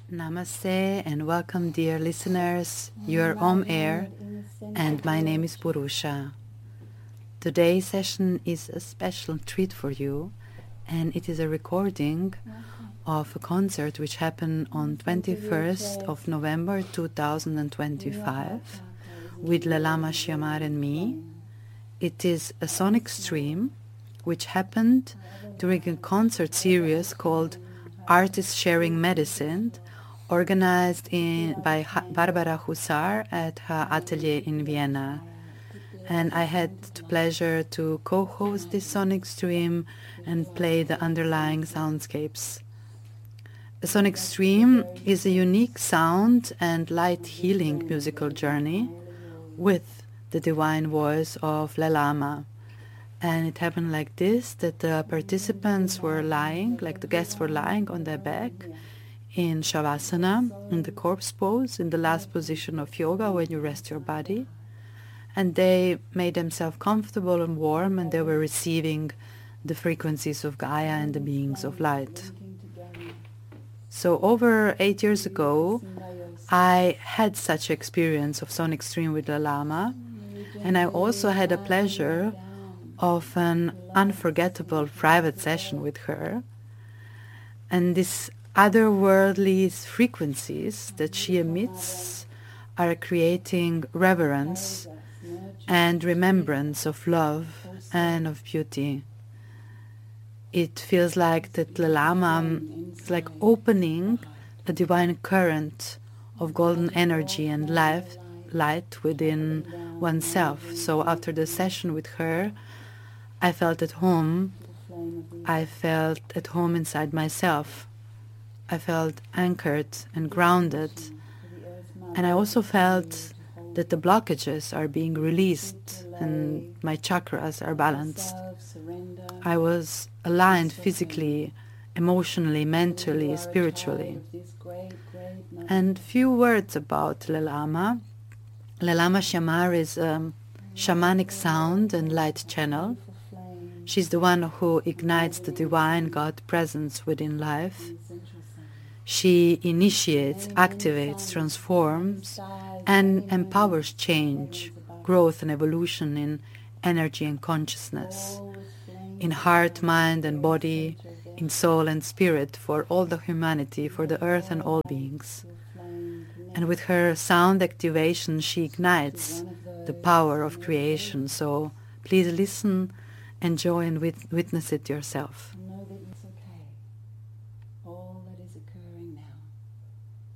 Namaste and welcome, dear listeners. You're on air and my name is Purusha. Today's session is a special treat for you, and it is a recording of a concert which happened on 21st of November 2025 with Lalama Shyamar and me. It is a sonic stream which happened during a concert series called Artists Sharing Medicine, organized by Barbara Husar at her atelier in Vienna. And I had the pleasure to co-host this sonic stream and play the underlying soundscapes. A sonic stream is a unique sound and light healing musical journey with the divine voice of Lalama. And it happened like this, that the participants were lying, like the guests were lying on their back in Shavasana, in the corpse pose, in the last position of yoga when you rest your body. And they made themselves comfortable and warm, and they were receiving the frequencies of Gaia and the beings of light. So over 8 years ago, I had such experience of sonic stream with Lalama, and I also had a pleasure of an unforgettable private session with her. And these otherworldly frequencies that she emits are creating reverence and remembrance of love and of beauty. It feels like that Lalama is like opening a divine current of golden energy and light within oneself. So after the session with her, I felt at home. I felt at home inside myself. I felt anchored and grounded. And I also felt that the blockages are being released and my chakras are balanced. I was aligned physically, emotionally, mentally, spiritually. And few words about Lalama. Lalama Shyamar is a shamanic sound and light channel. She's the one who ignites the divine God presence within life. She initiates, activates, transforms, and empowers change, growth and evolution in energy and consciousness, in heart, mind and body, in soul and spirit, for all the humanity, for the earth and all beings. And with her sound activation, she ignites the power of creation. So please listen, enjoy and witness it yourself.